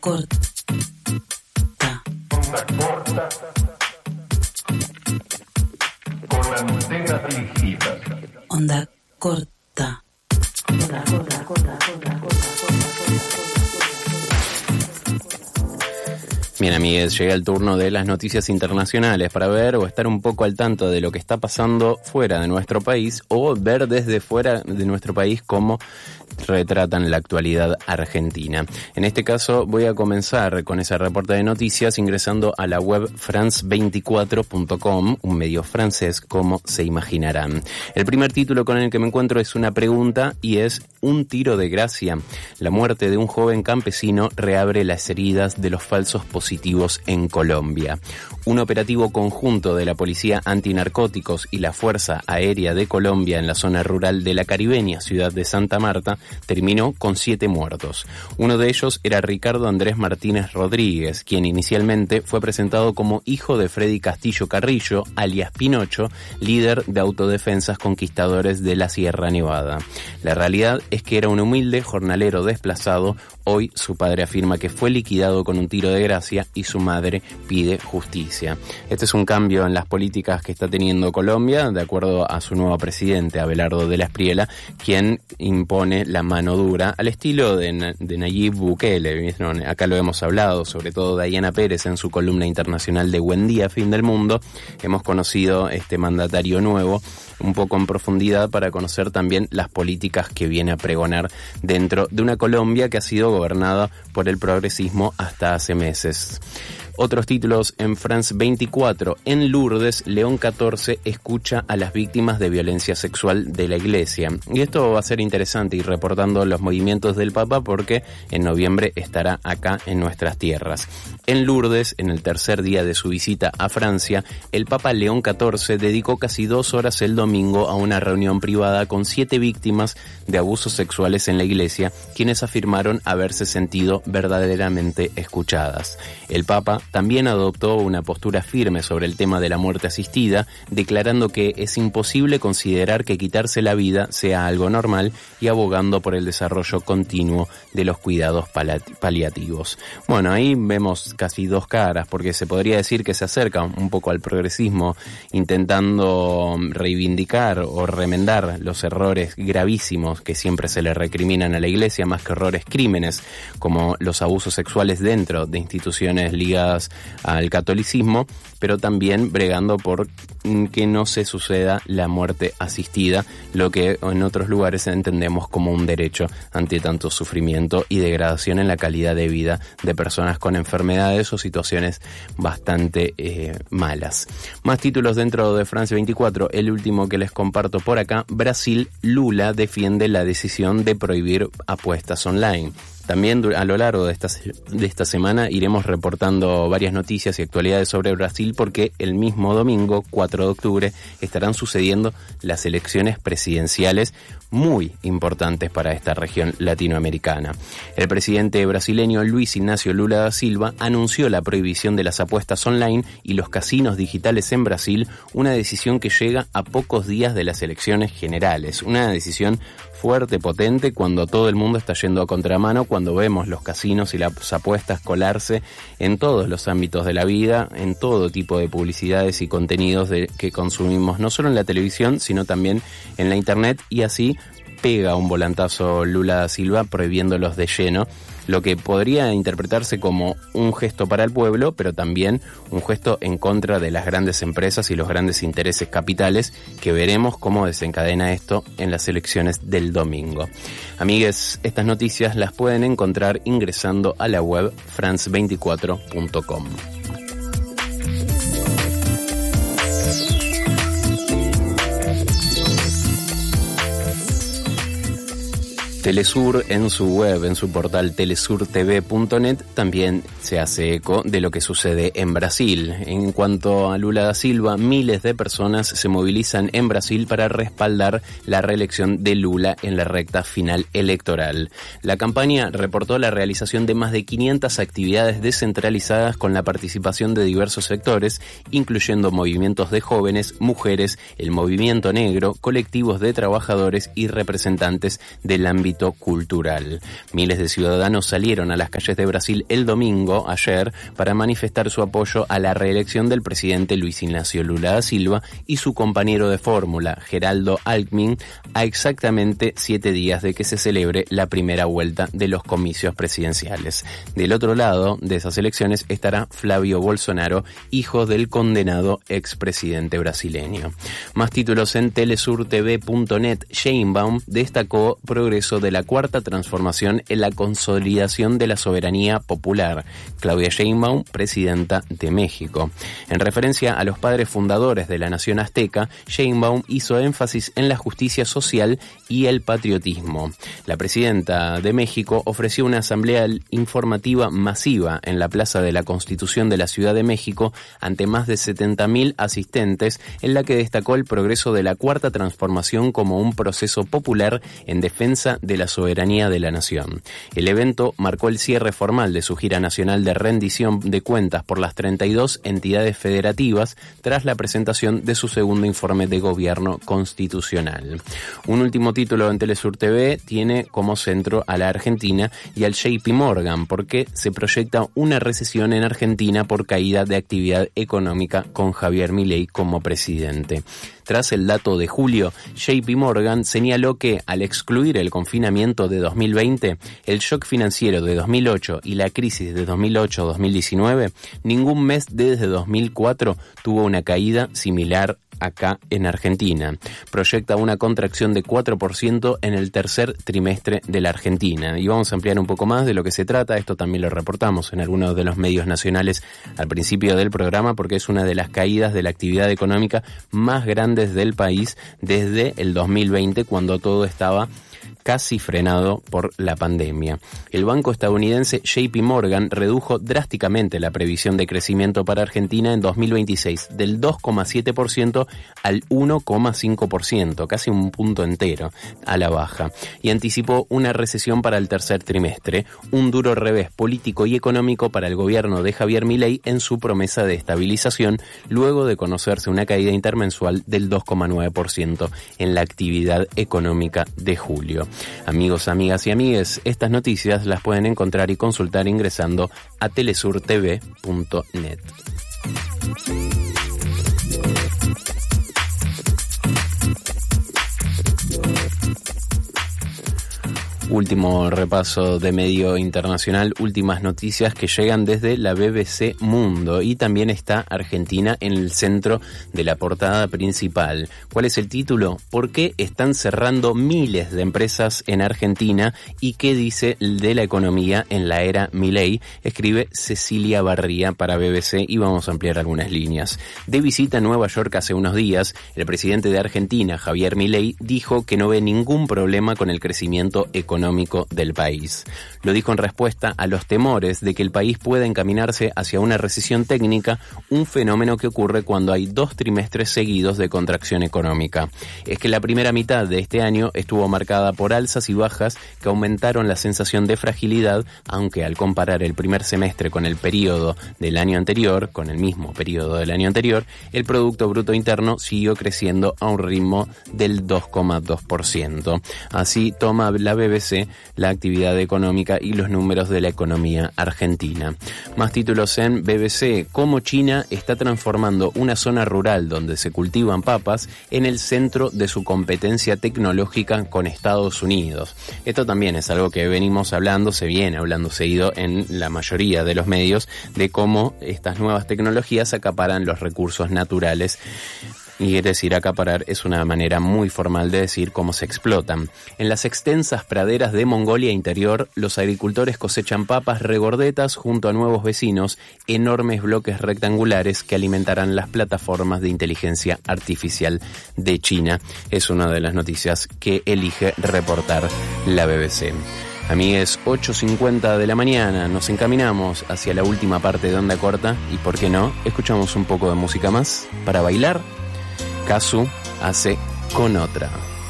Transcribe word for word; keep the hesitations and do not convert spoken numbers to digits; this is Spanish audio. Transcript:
corta. Onda corta. Con antenas dirigidas. Onda corta. Onda corta, corta, corta, corta, corta. Bien, amigues, llega el turno de las noticias internacionales para ver o estar un poco al tanto de lo que está pasando fuera de nuestro país o ver desde fuera de nuestro país cómo retratan la actualidad argentina. En este caso voy a comenzar con ese reporte de noticias ingresando a la web france veinticuatro punto com, un medio francés como se imaginarán. El primer título con el que me encuentro es una pregunta y es un tiro de gracia. La muerte de un joven campesino reabre las heridas de los falsos positivos en Colombia. Un operativo conjunto de la Policía Antinarcóticos y la Fuerza Aérea de Colombia en la zona rural de la caribeña ciudad de Santa Marta terminó con siete muertos. Uno de ellos era Ricardo Andrés Martínez Rodríguez, quien inicialmente fue presentado como hijo de Freddy Castillo Carrillo, alias Pinocho, líder de autodefensas conquistadores de la Sierra Nevada. La realidad es que era un humilde jornalero desplazado. Hoy su padre afirma que fue liquidado con un tiro de gracia y su madre pide justicia. Este es un cambio en las políticas que está teniendo Colombia, de acuerdo a su nuevo presidente, Abelardo de la Espriella, quien impone la mano dura al estilo de, de Nayib Bukele. Acá lo hemos hablado, sobre todo Dayana Pérez en su columna internacional de Buen Día, Fin del Mundo. Hemos conocido este mandatario nuevo un poco en profundidad para conocer también las políticas que viene a pregonar dentro de una Colombia que ha sido gobernada por el progresismo hasta hace meses. Otros títulos en France veinticuatro. En Lourdes, León catorce escucha a las víctimas de violencia sexual de la iglesia. Y esto va a ser interesante ir reportando los movimientos del Papa porque en noviembre estará acá en nuestras tierras. En Lourdes, en el tercer día de su visita a Francia, el Papa León catorce dedicó casi dos horas el domingo a una reunión privada con siete víctimas de abusos sexuales en la iglesia, quienes afirmaron haberse sentido verdaderamente escuchadas. El Papa también adoptó una postura firme sobre el tema de la muerte asistida, declarando que es imposible considerar que quitarse la vida sea algo normal y abogando por el desarrollo continuo de los cuidados paliativos. Bueno, ahí vemos casi dos caras, porque se podría decir que se acerca un poco al progresismo, intentando reivindicar o remendar los errores gravísimos que siempre se le recriminan a la iglesia, más que errores, crímenes, como los abusos sexuales dentro de instituciones ligadas al catolicismo, pero también bregando por que no se suceda la muerte asistida, lo que en otros lugares entendemos como un derecho ante tanto sufrimiento y degradación en la calidad de vida de personas con enfermedades o situaciones bastante eh, malas. Más títulos dentro de France veinticuatro, el último que les comparto por acá: Brasil, Lula defiende la decisión de prohibir apuestas online. También a lo largo de esta, de esta semana iremos reportando varias noticias y actualidades sobre Brasil porque el mismo domingo, cuatro de octubre, estarán sucediendo las elecciones presidenciales muy importantes para esta región latinoamericana. El presidente brasileño Luis Ignacio Lula da Silva anunció la prohibición de las apuestas online y los casinos digitales en Brasil, una decisión que llega a pocos días de las elecciones generales, una decisión fuerte, potente, cuando todo el mundo está yendo a contramano, cuando vemos los casinos y las apuestas colarse en todos los ámbitos de la vida, en todo tipo de publicidades y contenidos de, que consumimos, no solo en la televisión, sino también en la internet, y así pega un volantazo Lula da Silva prohibiéndolos de lleno, lo que podría interpretarse como un gesto para el pueblo, pero también un gesto en contra de las grandes empresas y los grandes intereses capitales, que veremos cómo desencadena esto en las elecciones del domingo. Amigues, estas noticias las pueden encontrar ingresando a la web france veinticuatro punto com. Telesur en su web, en su portal telesur t v punto net, también se hace eco de lo que sucede en Brasil. En cuanto a Lula da Silva, miles de personas se movilizan en Brasil para respaldar la reelección de Lula en la recta final electoral. La campaña reportó la realización de más de quinientas actividades descentralizadas con la participación de diversos sectores, incluyendo movimientos de jóvenes, mujeres, el movimiento negro, colectivos de trabajadores y representantes del ámbito éxito cultural. Miles de ciudadanos salieron a las calles de Brasil el domingo, ayer, para manifestar su apoyo a la reelección del presidente Luis Ignacio Lula da Silva y su compañero de fórmula, Geraldo Alckmin, a exactamente siete días de que se celebre la primera vuelta de los comicios presidenciales. Del otro lado de esas elecciones estará Flavio Bolsonaro, hijo del condenado expresidente brasileño. Más títulos en telesur t v punto net. Sheinbaum destacó progreso de la cuarta transformación en la consolidación de la soberanía popular. Claudia Sheinbaum, presidenta de México. En referencia a los padres fundadores de la nación azteca, Sheinbaum hizo énfasis en la justicia social y el patriotismo. La presidenta de México ofreció una asamblea informativa masiva en la Plaza de la Constitución de la Ciudad de México ante más de setenta mil asistentes, en la que destacó el progreso de la cuarta transformación como un proceso popular en defensa de la soberanía de la nación. El evento marcó el cierre formal de su gira nacional de rendición de cuentas por las treinta y dos entidades federativas tras la presentación de su segundo informe de gobierno constitucional. Un último título en Telesur T V tiene como centro a la Argentina y al J P Morgan, porque se proyecta una recesión en Argentina por caída de actividad económica con Javier Milei como presidente. Tras el dato de julio, J P Morgan señaló que, al excluir el confinamiento de dos mil veinte, el shock financiero de dos mil ocho y la crisis de dos mil ocho a dos mil diecinueve, ningún mes desde dos mil cuatro tuvo una caída similar acá en Argentina. Proyecta una contracción de cuatro por ciento en el tercer trimestre de la Argentina. Y vamos a ampliar un poco más de lo que se trata. Esto también lo reportamos en algunos de los medios nacionales al principio del programa, porque es una de las caídas de la actividad económica más grandes del país desde el dos mil veinte, cuando todo estaba casi frenado por la pandemia. El banco estadounidense J P Morgan redujo drásticamente la previsión de crecimiento para Argentina en dos mil veintiséis del dos coma siete por ciento al uno coma cinco por ciento, casi un punto entero a la baja, y anticipó una recesión para el tercer trimestre, un duro revés político y económico para el gobierno de Javier Milei en su promesa de estabilización, luego de conocerse una caída intermensual del dos coma nueve por ciento en la actividad económica de julio. Amigos, amigas y amigues, estas noticias las pueden encontrar y consultar ingresando a telesur t v punto net. Último repaso de medio internacional, últimas noticias que llegan desde la B B C Mundo, y también está Argentina en el centro de la portada principal. ¿Cuál es el título? ¿Por qué están cerrando miles de empresas en Argentina y qué dice de la economía en la era Milei? Escribe Cecilia Barría para B B C y vamos a ampliar algunas líneas. De visita a Nueva York hace unos días, el presidente de Argentina, Javier Milei, dijo que no ve ningún problema con el crecimiento económico económico del país. Lo dijo en respuesta a los temores de que el país pueda encaminarse hacia una recesión técnica, un fenómeno que ocurre cuando hay dos trimestres seguidos de contracción económica. Es que la primera mitad de este año estuvo marcada por alzas y bajas que aumentaron la sensación de fragilidad, aunque al comparar el primer semestre con el periodo del año anterior, con el mismo periodo del año anterior, el Producto Bruto Interno siguió creciendo a un ritmo del dos coma dos por ciento. Así toma la B B C la actividad económica y los números de la economía argentina. Más títulos en B B C: cómo China está transformando una zona rural donde se cultivan papas en el centro de su competencia tecnológica con Estados Unidos. Esto también es algo que venimos hablando, se viene hablando seguido en la mayoría de los medios, de cómo estas nuevas tecnologías acaparan los recursos naturales. Y es decir, acaparar es una manera muy formal de decir cómo se explotan. En las extensas praderas de Mongolia Interior, los agricultores cosechan papas regordetas junto a nuevos vecinos, enormes bloques rectangulares que alimentarán las plataformas de inteligencia artificial de China. Es una de las noticias que elige reportar la B B C. Amigues, ocho cincuenta de la mañana, nos encaminamos hacia la última parte de Onda Corta y, ¿por qué no?, escuchamos un poco de música más para bailar. Casu hace Con Otra.